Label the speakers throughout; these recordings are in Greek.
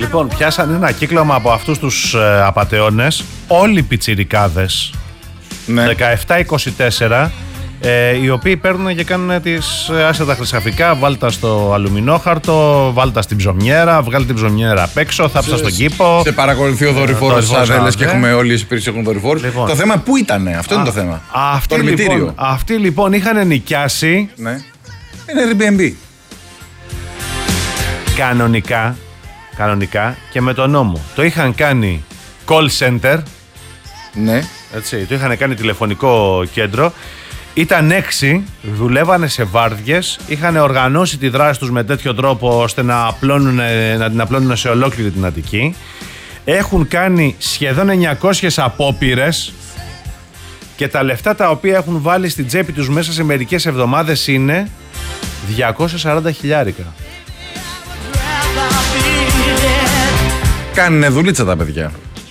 Speaker 1: Λοιπόν, πιάσαν ένα κύκλωμα από αυτούς τους απατεώνες, όλοι οι πιτσιρικάδες,
Speaker 2: Ναι.
Speaker 1: 17-24, οι οποίοι παίρνουν και κάνουν τις άσχετα χρυσαφικά. Βάλτα στο αλουμινόχαρτο, βάλτα στην ψωμιέρα, βγάλει την ψωμιέρα απ' έξω, θάψα στον κήπο.
Speaker 2: Σε παρακολουθεί ο δορυφόρος στις Αδέλες και έχουμε όλοι οι υπηρεσίες έχουν δορυφόρους.
Speaker 1: Λοιπόν.
Speaker 2: Το θέμα πού ήτανε, αυτό είναι το θέμα.
Speaker 1: Αυτοί λοιπόν είχαν νοικιάσει.
Speaker 2: Ναι. Είναι Airbnb.
Speaker 1: Κανονικά και με τον νόμο. Το είχαν κάνει call center.
Speaker 2: Ναι.
Speaker 1: Έτσι, το είχαν κάνει τηλεφωνικό κέντρο. Ήταν 6, δουλεύανε σε βάρδιες, είχαν οργανώσει τη δράση τους με τέτοιο τρόπο ώστε να την απλώνουν σε ολόκληρη την Αττική. Έχουν κάνει σχεδόν 900 απόπειρες και τα λεφτά τα οποία έχουν βάλει στην τσέπη τους μέσα σε μερικές εβδομάδες είναι 240 χιλιάρικα.
Speaker 2: Κάνουνε δουλίτσα τα παιδιά.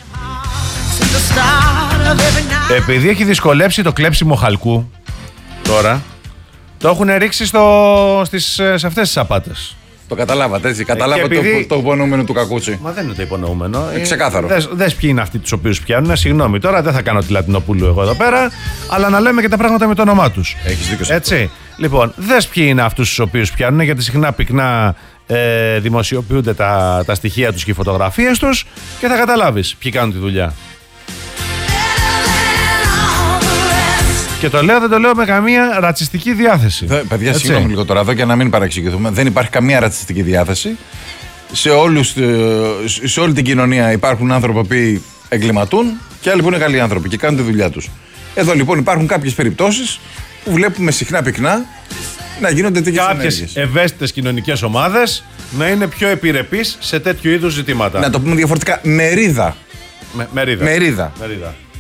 Speaker 1: Επειδή έχει δυσκολέψει το κλέψιμο χαλκού τώρα, το έχουν ρίξει σε αυτές τις απάτες.
Speaker 2: Το καταλάβατε έτσι. Καταλάβατε
Speaker 1: επειδή...
Speaker 2: το υπονοούμενο του κακούτσι.
Speaker 1: Μα δεν είναι το υπονοούμενο.
Speaker 2: Ξεκάθαρο.
Speaker 1: Δες ποιοι είναι αυτοί τους οποίους πιάνουν. Συγγνώμη, τώρα δεν θα κάνω τη Λατινοπούλου εγώ εδώ πέρα, αλλά να λέμε και τα πράγματα με το όνομά τους.
Speaker 2: Έχεις δίκιο σε
Speaker 1: έτσι. Λοιπόν, δες ποιοι είναι αυτούς τους οποίους πιάνουν, γιατί συχνά πυκνά δημοσιοποιούνται τα στοιχεία τους και οι φωτογραφίες τους και θα καταλάβεις ποιοι κάνουν τη δουλειά. Και το λέω, δεν το λέω με καμία ρατσιστική διάθεση.
Speaker 2: Παιδιά, συγγνώμη λίγο τώρα εδώ και να μην παρεξηγηθούμε. Δεν υπάρχει καμία ρατσιστική διάθεση. Σε όλη την κοινωνία υπάρχουν άνθρωποι που εγκληματούν και άλλοι που είναι καλοί άνθρωποι και κάνουν τη δουλειά τους. Εδώ λοιπόν υπάρχουν κάποιες περιπτώσεις που βλέπουμε συχνά πυκνά να γίνονται τέτοιες ενέργειες.
Speaker 1: Κάποιες ευαίσθητες κοινωνικές ομάδες να είναι πιο επιρρεπείς σε τέτοιου είδους ζητήματα.
Speaker 2: Να το πούμε διαφορετικά, μερίδα.
Speaker 1: Μερίδα.